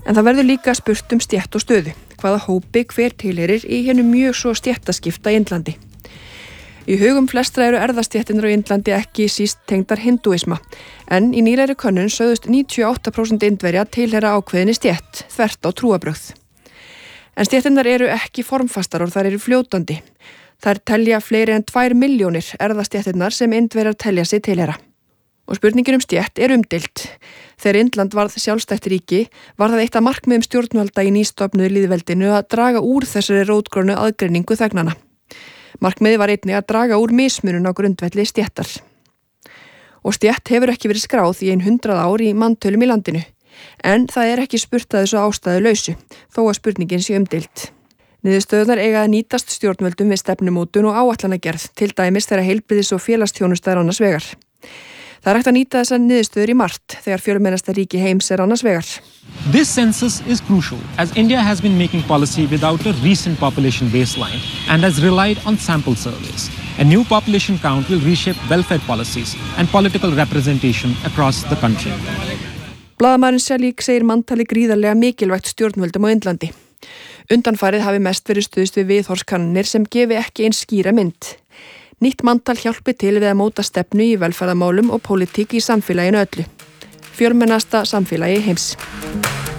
En það verður líka spurt stétt og stöðu, hvaða hópi hver tilheyrir í hinum mjög svo stéttaskipta Indlandi. Í hugum flestra eru erfðastéttinnar á Indlandi ekki síst tengdar hindúisma, en í nýlegri könnun sögðust 98% Indverja tilheyra ákveðinni stétt, þvert á trúarbrögð. En stéttinnar eru ekki formfastar og þær eru fljótandi. Þær telja fleiri en 2 milljónir erfðastéttinnar sem Indverjar telja sig tilheyra. Og spurningin stétt er umdeild. Þegar Indland varð sjálfstætt ríki var það eitt af markmiðum stjórnvalda í nýstofnuðu lýðveldinu að draga úr þessari rótgrónu aðgreiningu þegnanna. Markmiði var einnig að draga úr mismunun á grundvelli stéttar. Og stétt hefur ekki verið skráð í 100 ár í manntölum í landinu. En það er ekki spurt að þessu ástæðu lausu, þó að spurningin sé umdeild. Niðurstöðurnar eiga að nýtast stjórnvöldum við stefnumótun og áætlanagerð, til dæmis þegar heilbrigðis- og félagsþjónusta er annars vegar. Það er hægt að nýta þessar niðurstöður í margt þegar fjölmennasta ríki heims er annars vegar. This census is crucial as India has been making policy without a recent population baseline and has relied on sample surveys. A new population count will reshape welfare policies and political representation across the country. Blaðamaðurinn Sjálík segir manntali gríðarlega mikilvægt stjórnvöldum á Indlandi. Undanfarið hafi mest verið stuðst við viðhorfskannanir sem gefi ekki eins skýra mynd. Nýtt manntal hjálpi til við að móta stefnu í velferðarmálum og pólitík í samfélaginu öllu. Fjölmennasta samfélagi heims.